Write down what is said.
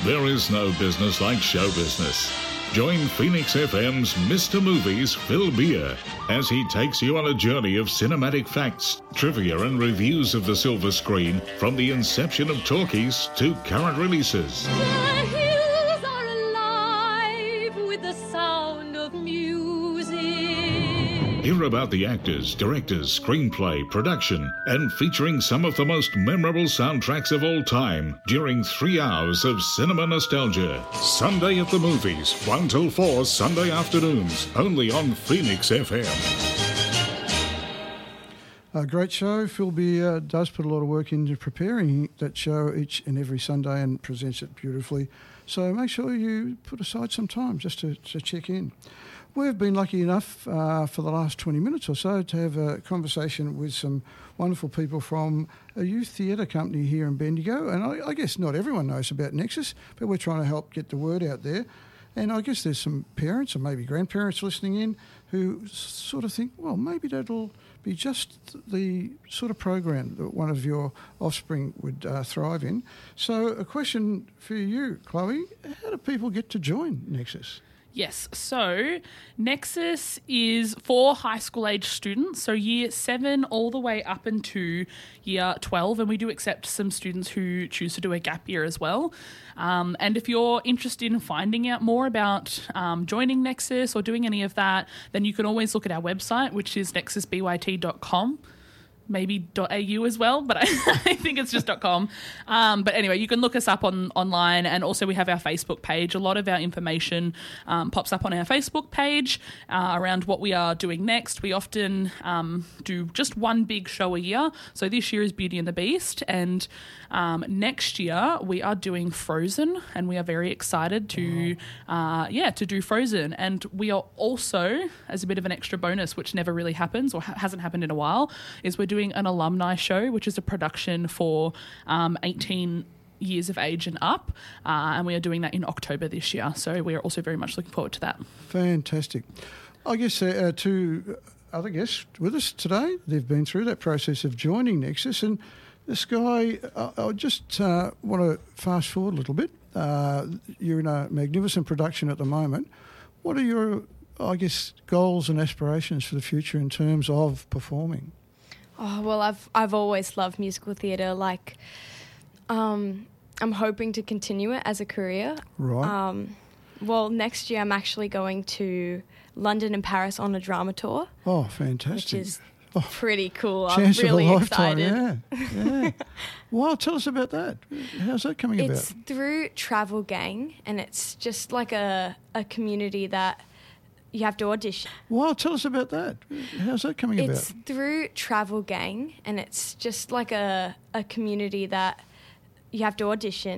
There is no business like show business. Join Phoenix FM's Mr. Movies, Phil Beer, as he takes you on a journey of cinematic facts, trivia and reviews of the silver screen from the inception of talkies to current releases. The hills are alive with the sound of music. Hear about the actors, directors, screenplay, production, and featuring some of the most memorable soundtracks of all time during 3 hours of cinema nostalgia. Sunday at the Movies, 1 till 4 Sunday afternoons, only on Phoenix FM. A great show. Phil Beer does put a lot of work into preparing that show each and every Sunday and presents it beautifully. So make sure you put aside some time just to check in. We've been lucky enough for the last 20 minutes or so to have a conversation with some wonderful people from a youth theatre company here in Bendigo. And I guess not everyone knows about Nexus, but we're trying to help get the word out there. And I guess there's some parents or maybe grandparents listening in who sort of think, well, maybe that'll be just the sort of program that one of your offspring would thrive in. So a question for you, Chloe, how do people get to join Nexus? Yes, so Nexus is for high school age students, so year 7 all the way up into year 12, and we do accept some students who choose to do a gap year as well. And if you're interested in finding out more about joining Nexus or doing any of that, then you can always look at our website, which is nexusbyt.com. Maybe .au as well, but I think it's just .com. But anyway, you can look us up online, and also we have our Facebook page. A lot of our information pops up on our Facebook page around what we are doing next. We often do just one big show a year. So this year is Beauty and the Beast, and next year we are doing Frozen, and we are very excited to do Frozen. And we are also, as a bit of an extra bonus, which never really happens or hasn't happened in a while, is we're doing an alumni show, which is a production for 18 years of age and up, and we are doing that in October this year. So we are also very much looking forward to that. Fantastic. I guess two other guests with us today, they've been through that process of joining Nexus, and this guy, I just want to fast forward a little bit. You're in a magnificent production at the moment. What are your, I guess, goals and aspirations for the future in terms of performing? Oh, well, I've always loved musical theatre. Like, I'm hoping to continue it as a career. Right. Well, next year I'm actually going to London and Paris on a drama tour. Oh, fantastic. Which is pretty cool. Chance I'm really of a lifetime, excited. Yeah. Well, tell us about that. How's that coming about? It's through Travel Gang, and it's just like a community that you have to audition. Well, tell us about that. How's that coming about? It's through Travel Gang, and it's just like a community that you have to audition.